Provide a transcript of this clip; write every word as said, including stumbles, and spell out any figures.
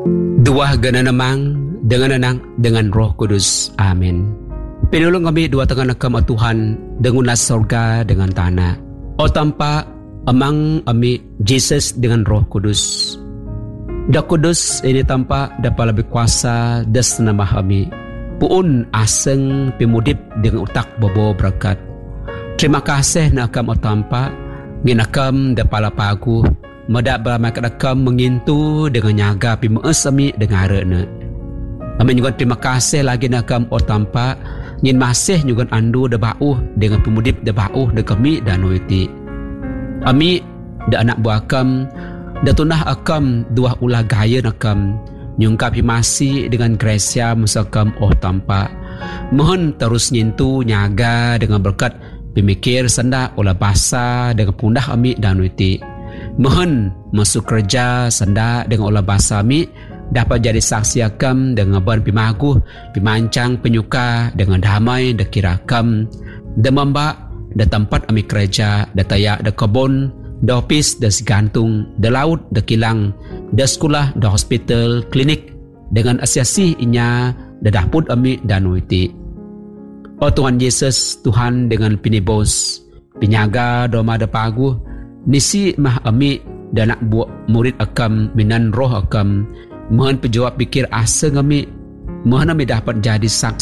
Dua gana namang dengan anak dengan Roh Kudus. Amin. Pinulong kami dua tengah nakam o Tuhan dengan sorga dengan tanah. O tanpa amang ami Jesus dengan Roh Kudus. Da Kudus ini tanpa dapat lebih kuasa das nama kami. Puun aseng pimudip dengan utak bobo berkat. Terima kasih nakam o tanpa nginakam da pala pagu. Madak beramai kadakam mengintu dengan nyaga pimeus ami dengan harana. Amin juga terima kasih lagi nakam o tanpa ngin masih juga andu da bauh dengan pemudip da bauh da kami dan nuiti. Ami da anak buah akam da tunah akam dua ulah gaya nakam nyungkapi masih dengan Gracia musakam o tanpa. Mohon terus ngintu nyaga dengan berkat pemikir senda olah bahasa dengan pundah ami dan nuiti. Mohon masuk kerja senda dengan olah bahasa mi dapat jadi saksi akam dengan ban pimaguh, pimancang penyuka dengan damai da kirakam, da membak, da tempat ami kerja, da tayak da kebun, da ofis, da segantung, da laut, da kilang, da sekolah, da hospital, klinik dengan asiasi inya da dapur ami dan nuiti. Oh Tuhan Yesus, Tuhan dengan pinibos, pinyaga doma da paguh, nisi mah ami dan nak buat murid akam minan roh akam. Mohon penjawab pikir asa kami. Mohon kami dapat jadi saksi